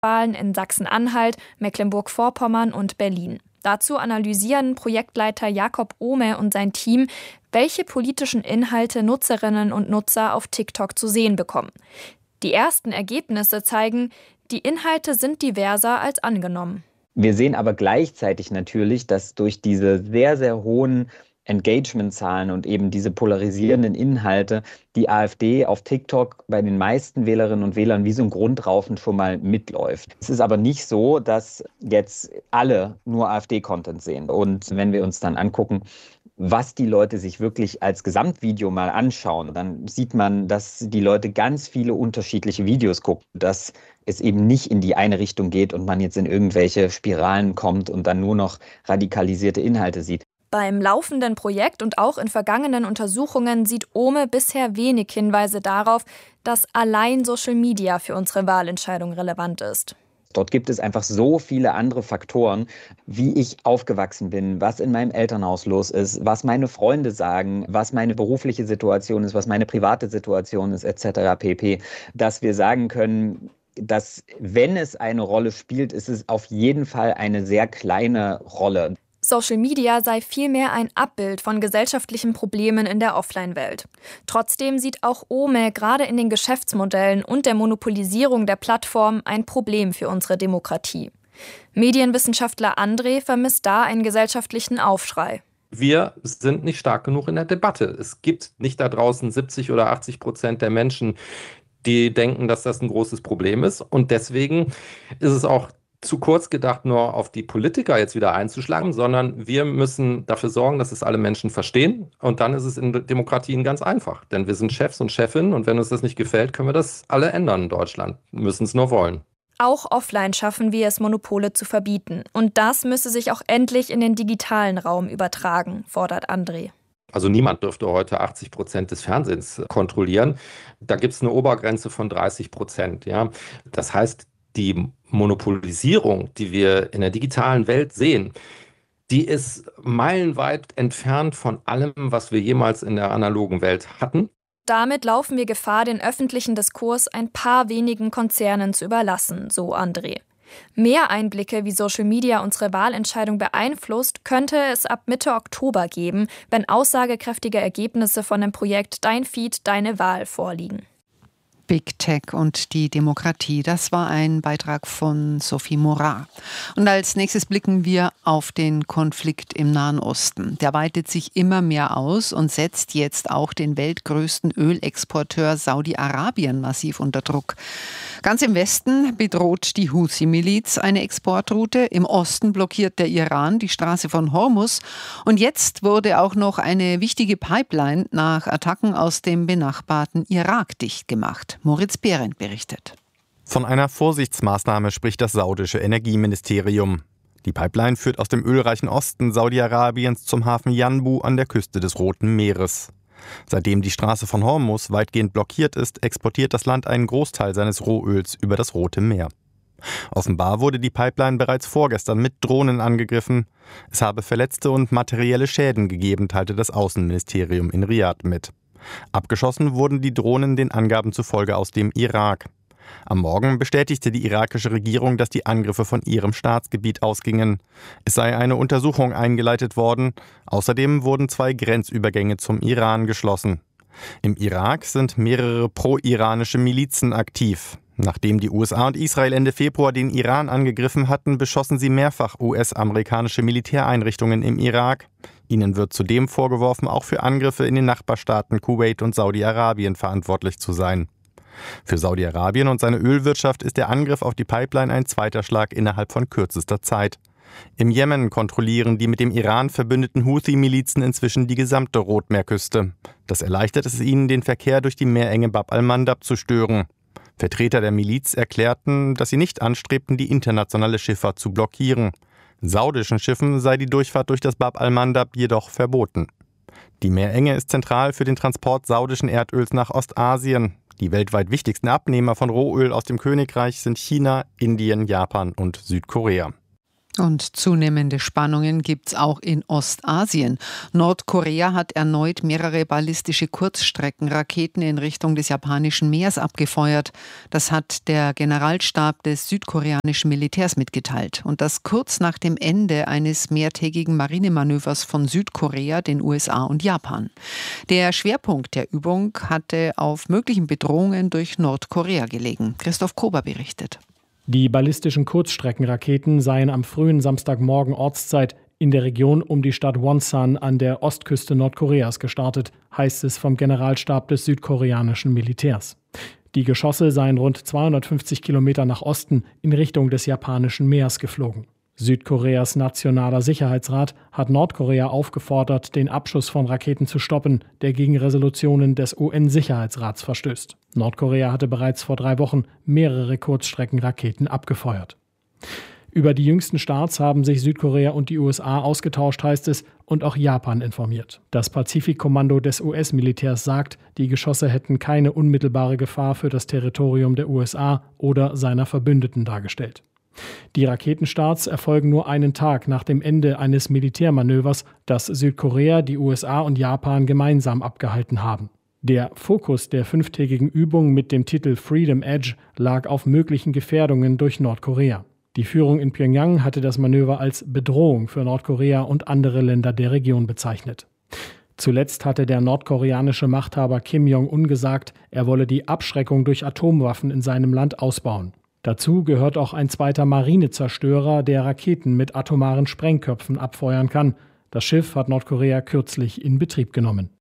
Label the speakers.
Speaker 1: Wahlen in Sachsen-Anhalt, Mecklenburg-Vorpommern und Berlin. Dazu analysieren Projektleiter Jakob Ohme und sein Team, welche politischen Inhalte Nutzerinnen und Nutzer auf TikTok zu sehen bekommen. Die ersten Ergebnisse zeigen, die Inhalte sind diverser als angenommen.
Speaker 2: Wir sehen aber gleichzeitig natürlich, dass durch diese sehr, sehr hohen Engagement-Zahlen und eben diese polarisierenden Inhalte die AfD auf TikTok bei den meisten Wählerinnen und Wählern wie so ein Grundraufen schon mal mitläuft. Es ist aber nicht so, dass jetzt alle nur AfD-Content sehen. Und wenn wir uns dann angucken, was die Leute sich wirklich als Gesamtvideo mal anschauen, dann sieht man, dass die Leute ganz viele unterschiedliche Videos gucken, dass es eben nicht in die eine Richtung geht und man jetzt in irgendwelche Spiralen kommt und dann nur noch radikalisierte Inhalte sieht.
Speaker 1: Beim laufenden Projekt und auch in vergangenen Untersuchungen sieht Ohme bisher wenig Hinweise darauf, dass allein Social Media für unsere Wahlentscheidung relevant ist.
Speaker 2: Dort gibt es einfach so viele andere Faktoren, wie ich aufgewachsen bin, was in meinem Elternhaus los ist, was meine Freunde sagen, was meine berufliche Situation ist, was meine private Situation ist, etc. pp. Dass wir sagen können, dass wenn es eine Rolle spielt, ist es auf jeden Fall eine sehr kleine Rolle.
Speaker 1: Social Media sei vielmehr ein Abbild von gesellschaftlichen Problemen in der Offline-Welt. Trotzdem sieht auch Ohme gerade in den Geschäftsmodellen und der Monopolisierung der Plattform ein Problem für unsere Demokratie. Medienwissenschaftler André vermisst da einen gesellschaftlichen Aufschrei.
Speaker 3: Wir sind nicht stark genug in der Debatte. Es gibt nicht da draußen 70 oder 80% der Menschen, die denken, dass das ein großes Problem ist. Und deswegen ist es auch zu kurz gedacht, nur auf die Politiker jetzt wieder einzuschlagen, sondern wir müssen dafür sorgen, dass es alle Menschen verstehen. Und dann ist es in Demokratien ganz einfach. Denn wir sind Chefs und Chefinnen und wenn uns das nicht gefällt, können wir das alle ändern in Deutschland. Wir müssen es nur wollen.
Speaker 1: Auch offline schaffen wir es, Monopole zu verbieten. Und das müsse sich auch endlich in den digitalen Raum übertragen, fordert André.
Speaker 3: Also niemand dürfte heute 80% des Fernsehens kontrollieren. Da gibt es eine Obergrenze von 30%. Ja? Das heißt, die Monopolisierung, die wir in der digitalen Welt sehen, die ist meilenweit entfernt von allem, was wir jemals in der analogen Welt hatten.
Speaker 1: Damit laufen wir Gefahr, den öffentlichen Diskurs ein paar wenigen Konzernen zu überlassen, so André. Mehr Einblicke, wie Social Media unsere Wahlentscheidung beeinflusst, könnte es ab Mitte Oktober geben, wenn aussagekräftige Ergebnisse von dem Projekt Dein Feed, deine Wahl vorliegen.
Speaker 4: Big Tech und die Demokratie. Das war ein Beitrag von Sophie Morar. Und als nächstes blicken wir auf den Konflikt im Nahen Osten. Der weitet sich immer mehr aus und setzt jetzt auch den weltgrößten Ölexporteur Saudi-Arabien massiv unter Druck. Ganz im Westen bedroht die Houthi-Miliz eine Exportroute. Im Osten blockiert der Iran die Straße von Hormuz. Und jetzt wurde auch noch eine wichtige Pipeline nach Attacken aus dem benachbarten Irak dicht gemacht. Moritz Behrendt berichtet.
Speaker 5: Von einer Vorsichtsmaßnahme spricht das saudische Energieministerium. Die Pipeline führt aus dem ölreichen Osten Saudi-Arabiens zum Hafen Yanbu an der Küste des Roten Meeres. Seitdem die Straße von Hormuz weitgehend blockiert ist, exportiert das Land einen Großteil seines Rohöls über das Rote Meer. Offenbar wurde die Pipeline bereits vorgestern mit Drohnen angegriffen. Es habe Verletzte und materielle Schäden gegeben, teilte das Außenministerium in Riad mit. Abgeschossen wurden die Drohnen den Angaben zufolge aus dem Irak. Am Morgen bestätigte die irakische Regierung, dass die Angriffe von ihrem Staatsgebiet ausgingen. Es sei eine Untersuchung eingeleitet worden. Außerdem wurden 2 Grenzübergänge zum Iran geschlossen. Im Irak sind mehrere pro-iranische Milizen aktiv. Nachdem die USA und Israel Ende Februar den Iran angegriffen hatten, beschossen sie mehrfach US-amerikanische Militäreinrichtungen im Irak. Ihnen wird zudem vorgeworfen, auch für Angriffe in den Nachbarstaaten Kuwait und Saudi-Arabien verantwortlich zu sein. Für Saudi-Arabien und seine Ölwirtschaft ist der Angriff auf die Pipeline ein zweiter Schlag innerhalb von kürzester Zeit. Im Jemen kontrollieren die mit dem Iran verbündeten Houthi-Milizen inzwischen die gesamte Rotmeerküste. Das erleichtert es ihnen, den Verkehr durch die Meerenge Bab al-Mandab zu stören. Vertreter der Miliz erklärten, dass sie nicht anstrebten, die internationale Schifffahrt zu blockieren. Saudischen Schiffen sei die Durchfahrt durch das Bab al-Mandab jedoch verboten. Die Meerenge ist zentral für den Transport saudischen Erdöls nach Ostasien. Die weltweit wichtigsten Abnehmer von Rohöl aus dem Königreich sind China, Indien, Japan und Südkorea.
Speaker 4: Und zunehmende Spannungen gibt es auch in Ostasien. Nordkorea hat erneut mehrere ballistische Kurzstreckenraketen in Richtung des japanischen Meeres abgefeuert. Das hat der Generalstab des südkoreanischen Militärs mitgeteilt. Und das kurz nach dem Ende eines mehrtägigen Marinemanövers von Südkorea, den USA und Japan. Der Schwerpunkt der Übung hatte auf möglichen Bedrohungen durch Nordkorea gelegen. Christoph Kober berichtet.
Speaker 6: Die ballistischen Kurzstreckenraketen seien am frühen Samstagmorgen Ortszeit in der Region um die Stadt Wonsan an der Ostküste Nordkoreas gestartet, heißt es vom Generalstab des südkoreanischen Militärs. Die Geschosse seien rund 250 Kilometer nach Osten in Richtung des japanischen Meeres geflogen. Südkoreas Nationaler Sicherheitsrat hat Nordkorea aufgefordert, den Abschuss von Raketen zu stoppen, der gegen Resolutionen des UN-Sicherheitsrats verstößt. Nordkorea hatte bereits vor 3 Wochen mehrere Kurzstreckenraketen abgefeuert. Über die jüngsten Starts haben sich Südkorea und die USA ausgetauscht, heißt es, und auch Japan informiert. Das Pazifikkommando des US-Militärs sagt, die Geschosse hätten keine unmittelbare Gefahr für das Territorium der USA oder seiner Verbündeten dargestellt. Die Raketenstarts erfolgen nur einen Tag nach dem Ende eines Militärmanövers, das Südkorea, die USA und Japan gemeinsam abgehalten haben. Der Fokus der 5-tägigen Übung mit dem Titel Freedom Edge lag auf möglichen Gefährdungen durch Nordkorea. Die Führung in Pyongyang hatte das Manöver als Bedrohung für Nordkorea und andere Länder der Region bezeichnet. Zuletzt hatte der nordkoreanische Machthaber Kim Jong-un gesagt, er wolle die Abschreckung durch Atomwaffen in seinem Land ausbauen. Dazu gehört auch ein zweiter Marinezerstörer, der Raketen mit atomaren Sprengköpfen abfeuern kann. Das Schiff hat Nordkorea kürzlich in Betrieb genommen.